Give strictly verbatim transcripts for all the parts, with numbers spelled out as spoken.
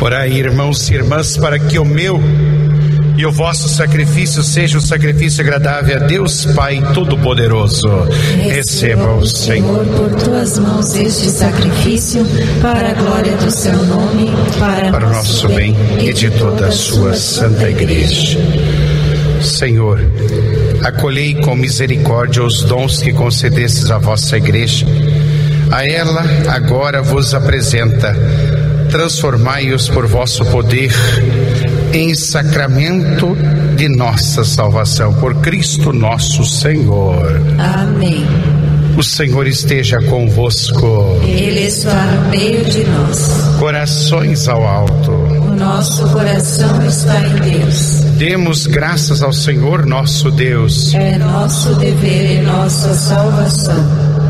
Orai, irmãos e irmãs, para que o meu e o vosso sacrifício seja um sacrifício agradável a Deus Pai Todo-Poderoso. Receba o Senhor por tuas mãos este sacrifício, para a glória do seu nome, para, para o nosso bem e de toda a sua santa Igreja. Senhor, acolhei com misericórdia os dons que concedestes à vossa Igreja. A ela agora vos apresenta. Transformai-os por vosso poder em sacramento de nossa salvação, por Cristo nosso Senhor. Amém. O Senhor esteja convosco. Ele está no meio de nós. Corações ao alto. O nosso coração está em Deus. Demos graças ao Senhor nosso Deus. É nosso dever e nossa salvação.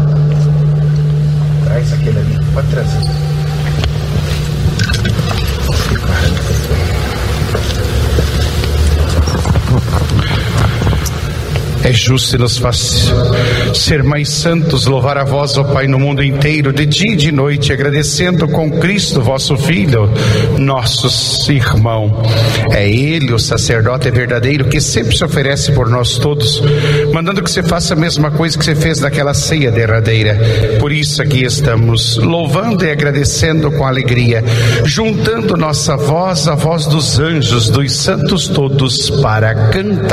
Traz aquele ali, pode trazer. É justo e nos faz ser mais santos, louvar a vós, ó Pai, no mundo inteiro, de dia e de noite, agradecendo com Cristo, vosso Filho, nosso irmão. É Ele, o sacerdote verdadeiro, que sempre se oferece por nós todos, mandando que você faça a mesma coisa que você fez naquela ceia derradeira. Por isso aqui estamos, louvando e agradecendo com alegria, juntando nossa voz à voz dos anjos, dos santos todos, para cantar.